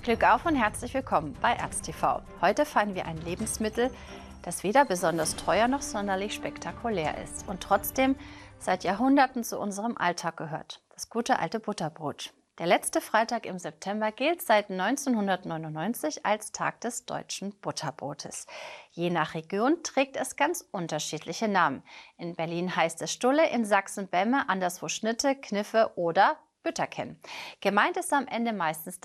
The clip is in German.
Glück auf und herzlich willkommen bei ErzTV. Heute feiern wir ein Lebensmittel, das weder besonders teuer noch sonderlich spektakulär ist und trotzdem seit Jahrhunderten zu unserem Alltag gehört: das gute alte Butterbrot. Der letzte Freitag im September gilt seit 1999 als Tag des deutschen Butterbrotes. Je nach Region trägt es ganz unterschiedliche Namen. In Berlin heißt es Stulle, in Sachsen Bämme, anderswo Schnitte, Kniffe oder Bütterken. Gemeint ist am Ende meistens